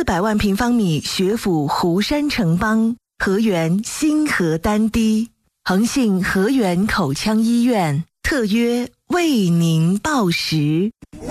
400万平方米学府湖山城邦，河源新河丹堤，恒信河源口腔医院特约为您报时。